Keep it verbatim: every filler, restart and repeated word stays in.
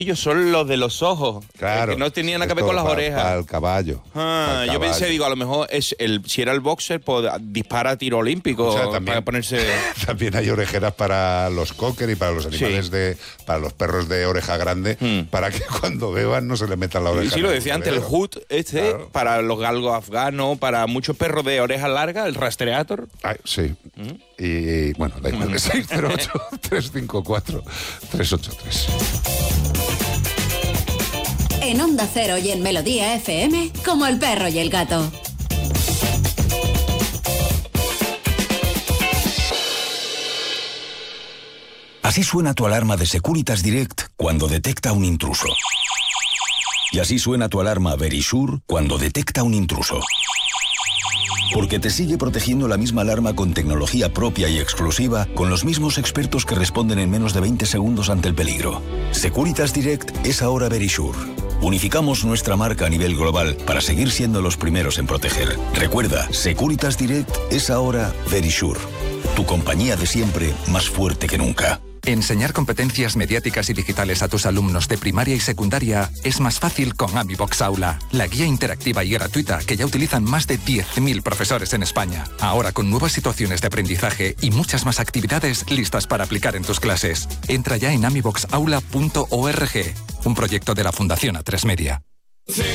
Ellos son los de los ojos, claro, que no tenían nada que ver con las pa, orejas. Para el caballo. Ah, yo pensé, digo, a lo mejor es el si era el boxer, pues dispara a tiro olímpico, o sea, también, para ponerse... También hay orejeras para los cocker y para los animales, sí. de para los perros de oreja grande, hmm. para que cuando beban no se le metan la oreja. Y sí, lo decía antes, el hood este, claro. para los galgos afganos, para muchos perros de oreja larga, el rastreator. Ay, sí. ¿Mm? Y bueno, da igual, seis cero ocho, tres cinco cuatro, tres ocho tres. En Onda Cero y en Melodía F M, como el perro y el gato. Así suena tu alarma de Securitas Direct cuando detecta un intruso. Y así suena tu alarma Verisure cuando detecta un intruso. Porque te sigue protegiendo la misma alarma con tecnología propia y exclusiva, con los mismos expertos que responden en menos de veinte segundos ante el peligro. Securitas Direct es ahora Verisure. Unificamos nuestra marca a nivel global para seguir siendo los primeros en proteger. Recuerda, Securitas Direct es ahora Verisure. Tu compañía de siempre, más fuerte que nunca. Enseñar competencias mediáticas y digitales a tus alumnos de primaria y secundaria es más fácil con AmiBox Aula, la guía interactiva y gratuita que ya utilizan más de diez mil profesores en España. Ahora con nuevas situaciones de aprendizaje y muchas más actividades listas para aplicar en tus clases. Entra ya en amibox aula punto org, un proyecto de la Fundación A tres Media.